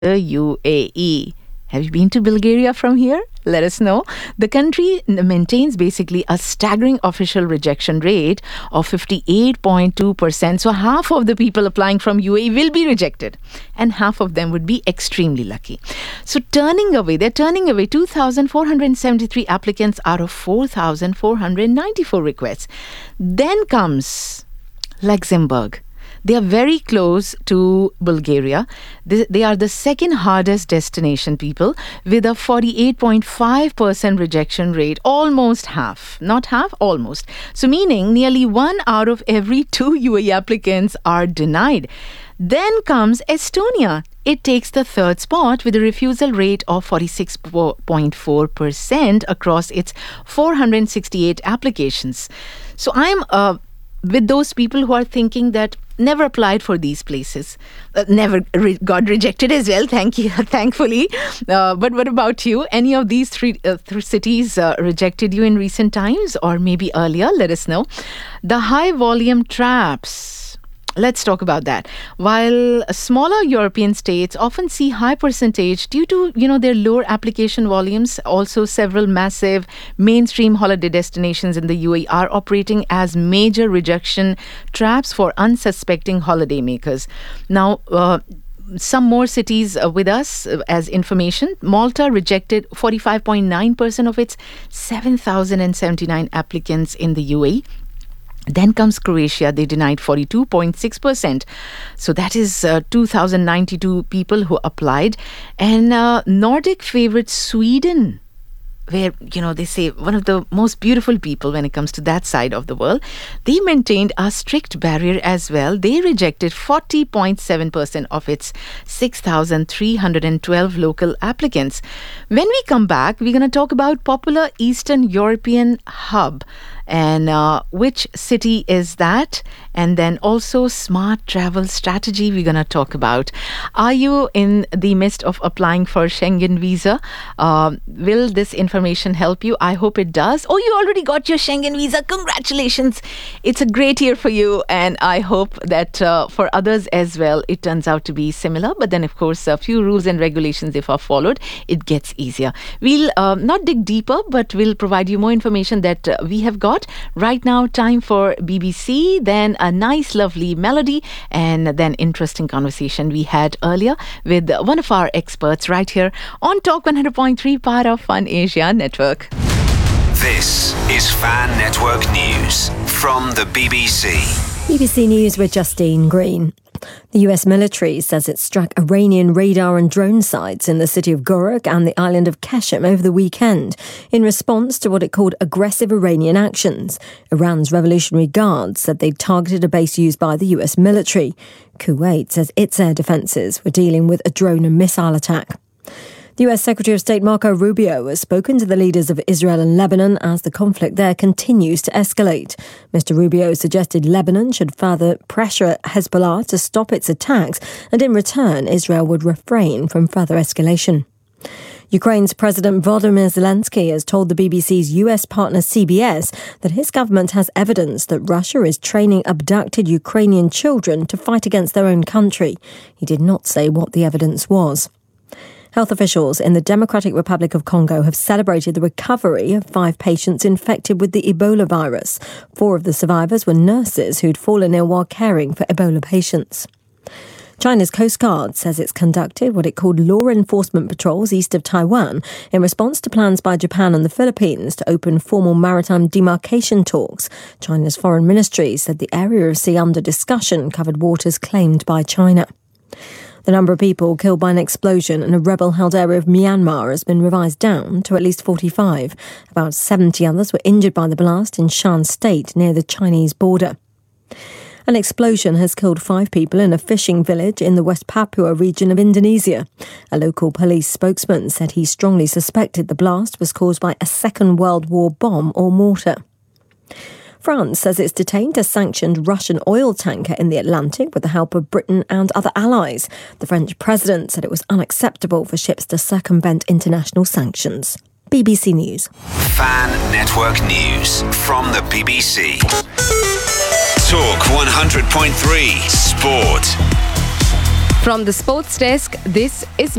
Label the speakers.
Speaker 1: the UAE. Have you been to Bulgaria from here? Let us know. The country maintains basically a staggering official rejection rate of 58.2%. So half of the people applying from UAE will be rejected, and half of them would be extremely lucky. So they're turning away 2,473 applicants out of 4,494 requests. Then comes Luxembourg. They are very close to Bulgaria. They are the second hardest destination, people, with a 48.5% rejection rate, almost half. Not half, almost. So meaning nearly 1 out of every 2 UAE applicants are denied. Then comes Estonia. It takes the third spot with a refusal rate of 46.4% across its 468 applications. So I'm with those people who are thinking that never applied for these places, got rejected as well, thankfully. But what about you? Any of these three cities rejected you in recent times or maybe earlier? Let us know. The high volume traps. Let's talk about that. While smaller European states often see high percentage due to, their lower application volumes, also several massive mainstream holiday destinations in the UAE are operating as major rejection traps for unsuspecting holidaymakers. Now, some more cities with us as information. Malta rejected 45.9% of its 7,079 applicants in the UAE. Then comes Croatia. They denied 42.6%. So that is 2,092 people who applied. And Nordic favorite Sweden, where, they say one of the most beautiful people when it comes to that side of the world, they maintained a strict barrier as well. They rejected 40.7% of its 6,312 local applicants. When we come back, we're going to talk about popular Eastern European hub. And which city is that? And then also smart travel strategy we're going to talk about. Are you in the midst of applying for Schengen visa? Will this information help you? I hope it does. Oh, you already got your Schengen visa. Congratulations. It's a great year for you. And I hope that for others as well, it turns out to be similar. But then, of course, a few rules and regulations, if are followed, it gets easier. We'll not dig deeper, but we'll provide you more information that we have got. Right now, time for BBC, then a nice, lovely melody, and then interesting conversation we had earlier with one of our experts right here on Talk 100.3, part of Fun Asia Network.
Speaker 2: This is Fan Network News from the BBC.
Speaker 3: BBC News with Justine Green. The US military says it struck Iranian radar and drone sites in the city of Gorak and the island of Qashem over the weekend in response to what it called aggressive Iranian actions. Iran's Revolutionary Guard said they'd targeted a base used by the US military. Kuwait says its air defences were dealing with a drone and missile attack. The US Secretary of State Marco Rubio has spoken to the leaders of Israel and Lebanon as the conflict there continues to escalate. Mr. Rubio suggested Lebanon should further pressure Hezbollah to stop its attacks, and in return, Israel would refrain from further escalation. Ukraine's President Volodymyr Zelensky has told the BBC's US partner CBS that his government has evidence that Russia is training abducted Ukrainian children to fight against their own country. He did not say what the evidence was. Health officials in the Democratic Republic of Congo have celebrated the recovery of 5 patients infected with the Ebola virus. 4 of the survivors were nurses who'd fallen ill while caring for Ebola patients. China's Coast Guard says it's conducted what it called law enforcement patrols east of Taiwan in response to plans by Japan and the Philippines to open formal maritime demarcation talks. China's foreign ministry said the area of sea under discussion covered waters claimed by China. The number of people killed by an explosion in a rebel-held area of Myanmar has been revised down to at least 45. About 70 others were injured by the blast in Shan State near the Chinese border. An explosion has killed 5 people in a fishing village in the West Papua region of Indonesia. A local police spokesman said he strongly suspected the blast was caused by a Second World War bomb or mortar. France says it's detained a sanctioned Russian oil tanker in the Atlantic with the help of Britain and other allies. The French president said it was unacceptable for ships to circumvent international sanctions. BBC News.
Speaker 2: Fan Network News from the BBC. Talk 100.3 Sport.
Speaker 4: From the sports desk, this is